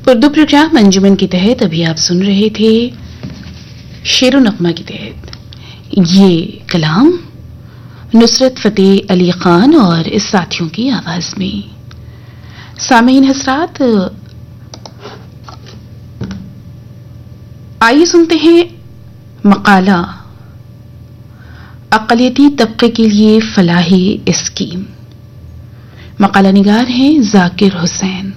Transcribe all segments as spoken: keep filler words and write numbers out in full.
Urdu programme अंजुमन के तहत अभी आप सुन रहे थे शेरो नगमा के तहत ये कलाम नुसरत फतेह अली खान और इस साथियों की आवाज में। सामीन हजरात, आइए सुनते हैं मकाला अक़लियती तबके के लिए फलाही स्कीम। मकाला निगार हैं जाकिर हुसैन।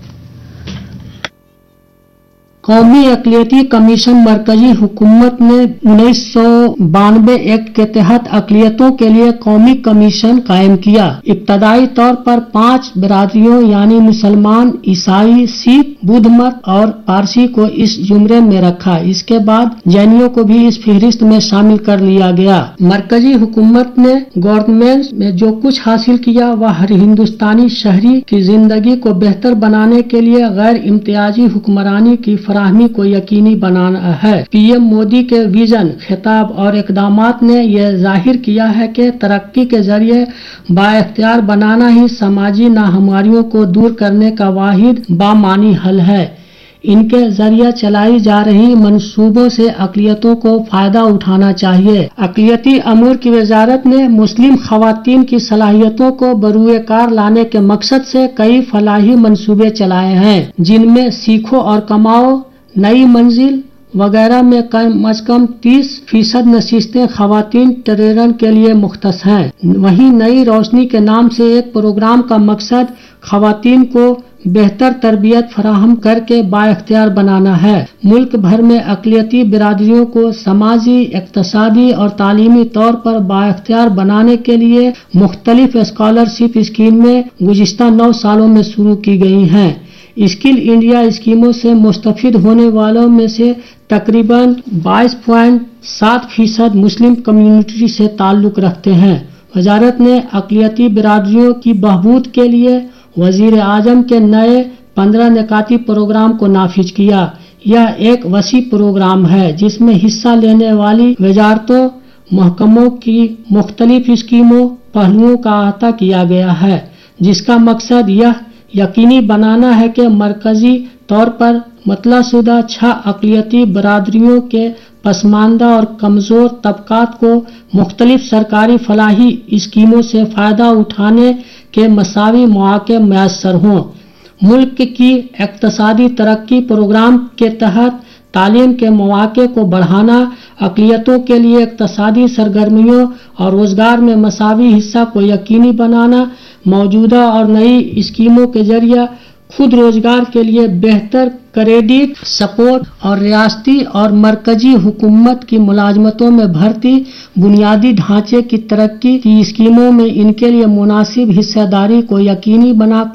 कौमी अक़लियती कमीशन मरकजी हुकूमत ने उन्नीस सौ बानवे एक्ट के तहत अक़लियतों के लिए कौमी कमीशन कायम किया। इब्तदाई तौर पर पांच बिरादरियों यानी मुसलमान, ईसाई, सिख, बुद्ध मत और पारसी को इस जुमरे में रखा। इसके बाद जैनियों को भी इस फहरिस्त में शामिल कर लिया गया। मरकजी हुकूमत ने गवर्नमेंट में जो कुछ हासिल किया वह हर हिंदुस्तानी शहरी की जिंदगी को बेहतर बनाने के लिए गैर इम्तियाजी हुक्मरानी की फराहमी को यकीनी बनाना है। पीएम मोदी के विजन, खिताब और इकदामात ने यह जाहिर किया है कि तरक्की के जरिए बाइख्तियार बनाना ही समाजी नाहमवारियों को दूर करने का वाहिद बामानी हल है। इनके जरिए चलाई जा रही मंसूबों से अक़लियतों को फायदा उठाना चाहिए। अक़लियती अमूर की वजारत ने मुस्लिम खवातीन की सलाहियतों को बरूए कार लाने के मकसद से कई फलाही मंसूबे चलाए हैं, जिनमें सीखो और कमाओ, नई मंजिल वगैरह में कम अज कम तीस फीसद नशिस्तें खवातीन ट्रेनर के लिए मुख्तस हैं। वहीं नई रोशनी के नाम से एक प्रोग्राम का मकसद खवातीन को बेहतर तरबियत फराहम करके बाइख्तियार बनाना है। मुल्क भर में अक़लियती बिरादरियों को समाजी, इक़्तिसादी और तालीमी तौर पर बाइख्तियार बनाने के लिए मुख्तलिफ स्कॉलरशिप स्कीमें गुज़िश्ता नौ सालों में शुरू की गई हैं। स्किल इंडिया स्कीमों से मुस्तफिद होने वालों में से तकरीबन बाईस पॉइंट सात फीसद मुस्लिम कम्युनिटी से ताल्लुक रखते हैं। वजारत ने अक़लियती बिरादरियों की बहबूद के लिए वजीर आजम के नए पंद्रह निकाती प्रोग्राम को नाफिज किया। यह एक वसी प्रोग्राम है जिसमें हिस्सा लेने वाली वजारतों, महकमों की मुख्तलिफ स्कीमों पहलुओं का अहाता किया गया है, जिसका मकसद यह यकीनी बनाना है कि मरकजी तौर पर मतलाशुदा छह अक़लियती बरादरियों के पसमानदा और कमजोर तबकात को मुख्तलिफ सरकारी फलाही स्कीमों से फायदा उठाने के मसावी मौके मैसर हों। मुल्क की इक़्तिसादी तरक्की प्रोग्राम के तहत तालीम के मौके को बढ़ाना, अक़लियतों के लिए इक़्तिसादी सरगर्मियों और रोजगार में मसावी हिस्सा को यकीनी बनाना, मौजूदा और नई स्कीमों के जरिए खुद रोजगार के लिए बेहतर क्रेडिट सपोर्ट और रियासती और मरकजी हुकूमत की मुलाजमतों में भर्ती, बुनियादी ढांचे की तरक्की की स्कीमों में इनके लिए मुनासिब हिस्सेदारी को यकीनी बनाकर